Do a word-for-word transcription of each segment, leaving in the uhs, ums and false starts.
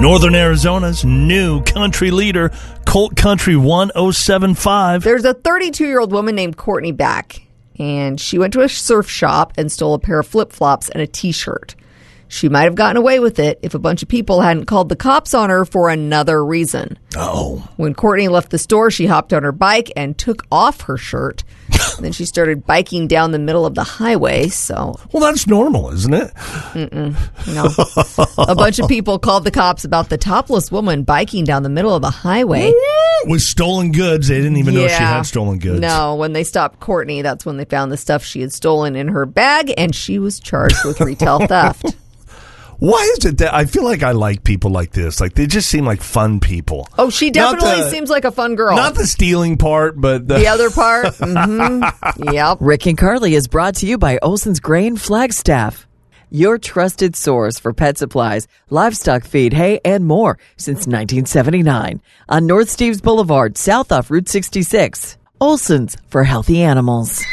Northern Arizona's new country leader, Colt Country one oh seven five. There's a thirty-two-year-old woman named Courtney Back, and she went to a surf shop and stole a pair of flip-flops and a T-shirt. She might have gotten away with it if a bunch of people hadn't called the cops on her for another reason. Oh. When Courtney left the store, she hopped on her bike and took off her shirt. Then she started biking down the middle of the highway, so... Well, that's normal, isn't it? Mm-mm, no. A bunch of people called the cops about the topless woman biking down the middle of the highway. With stolen goods. They didn't even yeah. know she had stolen goods. No, when they stopped Courtney, that's when they found the stuff she had stolen in her bag, and she was charged with retail theft. Why is it that I feel like I like people like this? Like, they just seem like fun people. Oh, she definitely the, seems like a fun girl. Not the stealing part, but the, the other part. Mm-hmm. Yep. Rick and Carly is brought to you by Olson's Grain Flagstaff, your trusted source for pet supplies, livestock feed, hay, and more since nineteen seventy-nine. On North Steves Boulevard, south off Route sixty-six. Olson's for healthy animals.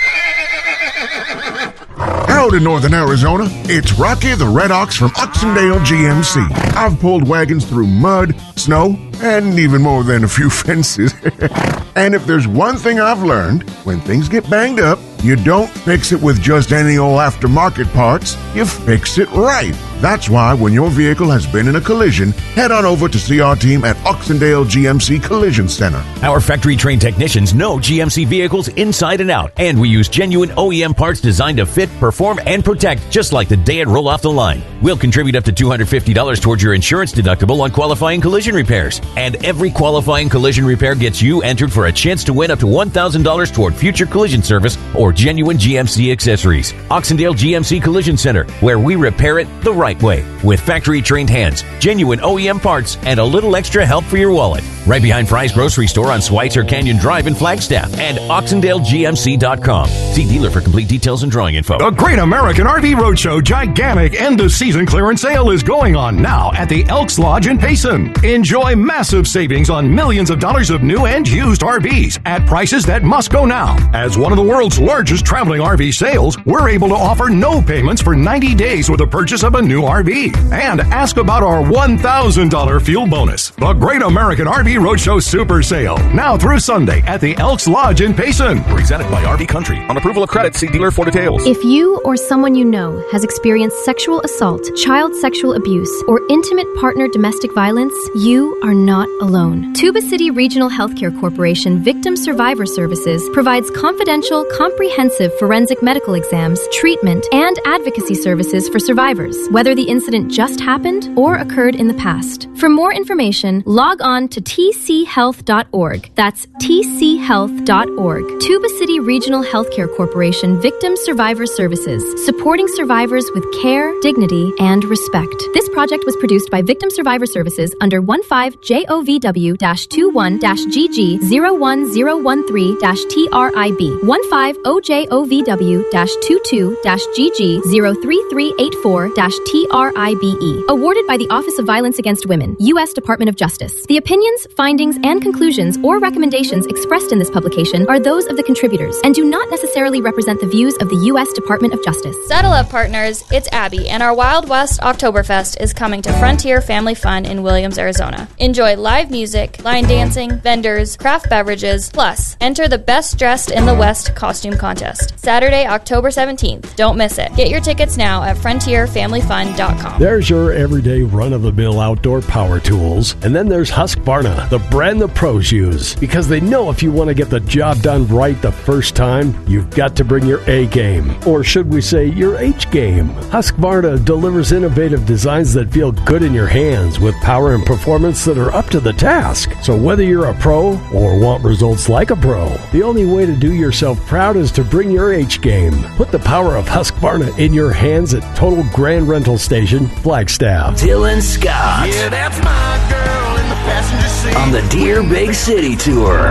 Howdy, Northern Arizona. It's Rocky the Red Ox from Oxendale G M C. I've pulled wagons through mud, snow, and even more than a few fences. And if there's one thing I've learned, when things get banged up, you don't fix it with just any old aftermarket parts. You fix it right. That's why when your vehicle has been in a collision, head on over to see our team at Oxendale G M C Collision Center. Our factory-trained technicians know G M C vehicles inside and out, and we use genuine O E M parts designed to fit, perform, and protect just like the day it rolled off the line. We'll contribute up to two hundred fifty dollars towards your insurance deductible on qualifying collision repairs. And every qualifying collision repair gets you entered for a chance to win up to one thousand dollars toward future collision service or genuine G M C accessories. Oxendale G M C Collision Center, where we repair it the right way with factory-trained hands, genuine O E M parts, and a little extra help for your wallet. Right behind Fry's Grocery Store on Schweitzer Canyon Drive in Flagstaff and Oxendale G M C dot com. See dealer for complete details and drawing info. The Great American R V Roadshow gigantic end-of-season clearance sale is going on now at the Elks Lodge in Payson. Enjoy massive savings on millions of dollars of new and used R Vs at prices that must go now. As one of the world's largest traveling R V sales, we're able to offer no payments for ninety days with the purchase of a new R V. And ask about our one thousand dollars fuel bonus. The Great American R V Roadshow Super Sale, now through Sunday at the Elks Lodge in Payson. Presented by R V Country. On approval of credit, see dealer for details. If you or someone you know has experienced sexual assault, child sexual abuse, or intimate partner domestic violence, you are not alone. Tuba City Regional Healthcare Corporation Victim Survivor Services provides confidential, comprehensive forensic medical exams, treatment, and advocacy services for survivors, whether the incident just happened or occurred in the past. For more information, log on to t c health dot org. That's t c health dot org. Tuba City Regional Healthcare Corporation Victim Survivor Services, supporting survivors with care, dignity, and respect. This project was produced by Victim Survivor Services under fifteen J O V W twenty-one G G zero one zero one three T R I B, fifteen O J O V W twenty-two G G zero three three eight four T R I B E. Awarded by the Office of Violence Against Women, U S Department of Justice. The opinions, findings, and conclusions or recommendations expressed in this publication are those of the contributors and do not necessarily represent the views of the U S Department of Justice. Saddle up, partners. It's Abby, and our Wild West Oktoberfest is coming to Frontier Family Fun in Williams, Arizona. Enjoy live music, line dancing, vendors, craft beverages, plus enter the Best Dressed in the West costume contest. Saturday, October seventeenth. Don't miss it. Get your tickets now at frontier family fun dot com. There's your everyday run-of-the-mill outdoor power tools. And then there's Husqvarna, the brand the pros use. Because they know if you want to get the job done right the first time, you've got to bring your A game. Or should we say your H game. Husqvarna delivers innovative designs that feel good in your hands with power and performance that are up to the task. So whether you're a pro or want results like a pro, the only way to do yourself proud is to bring your H game. Put the power of Husqvarna in your hands at Total Grand Rental Station, Flagstaff. Dylan Scott. Yeah, that's my girl in the passenger seat. On the Deer Big City Tour.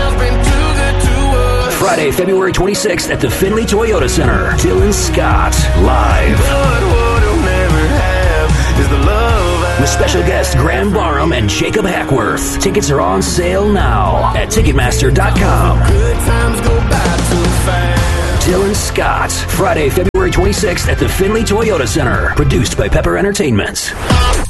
Friday, February twenty-sixth at the Findlay Toyota Center. Dylan Scott, live. With special guests Graham Barham and Jacob Hackworth. Tickets are on sale now at Ticketmaster dot com. Dylan Scott, Friday, February twenty-sixth at the Findlay Toyota Center. Produced by Pepper Entertainment.